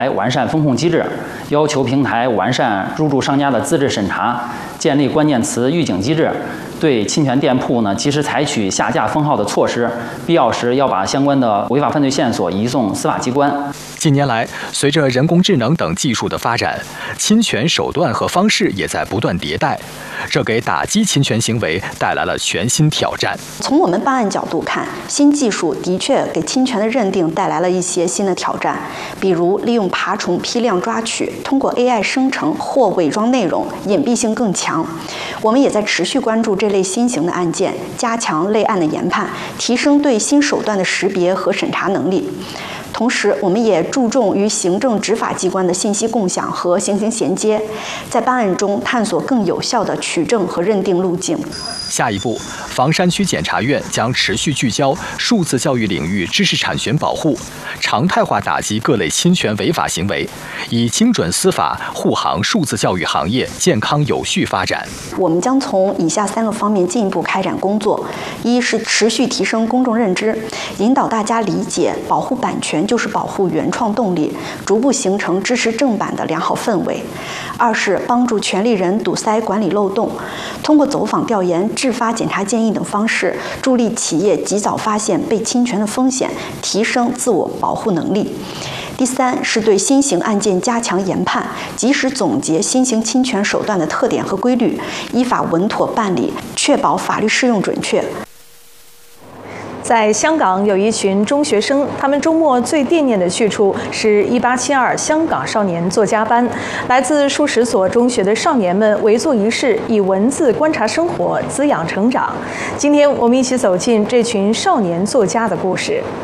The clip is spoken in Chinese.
完善风控机制，要求平台完善入驻商家的资质审查，建立关键词预警机制，对侵权店铺及时采取下架封号的措施，必要时要把相关的违法犯罪线索移送司法机关。 近年来，随着人工智能等技术的发展，侵权手段和方式也在不断迭代，这给打击侵权行为带来了全新挑战。 从我们办案角度看，新技术的确给侵权的认定带来了一些新的挑战，比如利用爬虫批量抓取，通过 AI 生成或伪装内容，隐蔽性更强。我们也在持续关注这类新型的案件，加强类案的研判，提升对新手段的识别和审查能力。同时，我们也注重与行政执法机关的信息共享和行刑衔接，在办案中探索更有效的取证和认定路径。 下一步，房山区检察院将持续聚焦数字教育领域知识产权保护，常态化打击各类侵权违法行为，以精准司法护航数字教育行业健康有序发展。 我们将从以下3个方面进一步开展工作：一是持续提升公众认知，引导大家理解保护版权就是保护原创动力，逐步形成支持正版的良好氛围；二是帮助权利人堵塞管理漏洞，通过走访调研、制发检察建议等方式，助力企业及早发现被侵权的风险，提升自我保护能力。第三是对新型案件加强研判，及时总结新型侵权手段的特点和规律，依法稳妥办理，确保法律适用准确。 在香港有一群中学生，他们周末最惦念的去处是1872香港少年作家班。来自数十所中学的少年们围坐一室，以文字观察生活，滋养成长。今天我们一起走进这群少年作家的故事。